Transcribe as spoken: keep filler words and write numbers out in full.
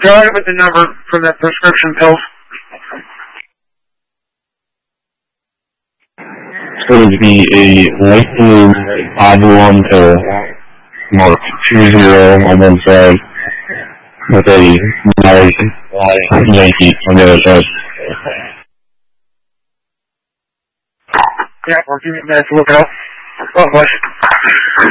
Go ahead with the number for the prescription pills. It's going to be a light blue oblong pill marked two zero on one side with a large Yankee on the other side. Yeah, we're giving you a minute to look it up. Oh, boy.